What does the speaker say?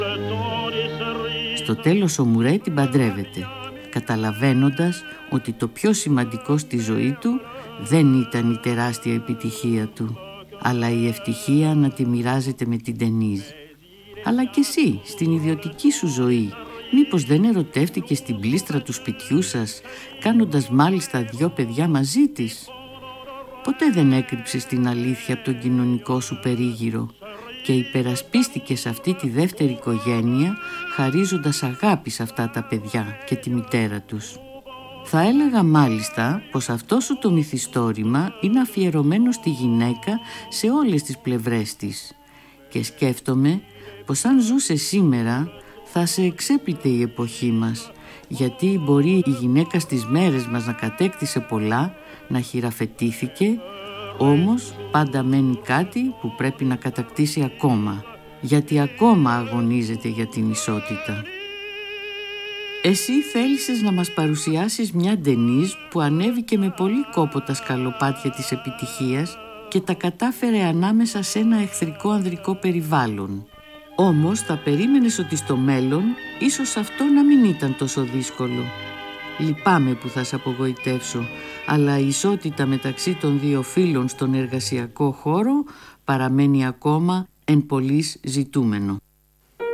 Στο τέλος ο Μουρέ την παντρεύεται, καταλαβαίνοντας ότι το πιο σημαντικό στη ζωή του δεν ήταν η τεράστια επιτυχία του, αλλά η ευτυχία να τη μοιράζεται με την Ντενίζ. Αλλά κι εσύ, στην ιδιωτική σου ζωή, μήπως δεν ερωτεύτηκες στην πλήστρα του σπιτιού σας, κάνοντας μάλιστα 2 παιδιά μαζί της? Ποτέ δεν έκρυψες την αλήθεια από τον κοινωνικό σου περίγυρο και υπερασπίστηκες αυτή τη δεύτερη οικογένεια, χαρίζοντας αγάπη σε αυτά τα παιδιά και τη μητέρα τους. Θα έλεγα μάλιστα πως αυτό σου το μυθιστόρημα είναι αφιερωμένο στη γυναίκα σε όλες τις πλευρές της, και σκέφτομαι πως αν ζούσε σήμερα θα σε εξέπλητε η εποχή μας, γιατί μπορεί η γυναίκα στις μέρες μας να κατέκτησε πολλά, να χειραφετήθηκε, όμως πάντα μένει κάτι που πρέπει να κατακτήσει ακόμα, γιατί ακόμα αγωνίζεται για την ισότητα. Εσύ θέλησες να μας παρουσιάσεις μια Ντενίζ που ανέβηκε με πολύ κόπο τα σκαλοπάτια της επιτυχίας και τα κατάφερε ανάμεσα σε ένα εχθρικό ανδρικό περιβάλλον. Όμως θα περίμενες ότι στο μέλλον ίσως αυτό να μην ήταν τόσο δύσκολο. Λυπάμαι που θα σε απογοητεύσω, αλλά η ισότητα μεταξύ των 2 φύλων στον εργασιακό χώρο παραμένει ακόμα εν πολλοίς ζητούμενο.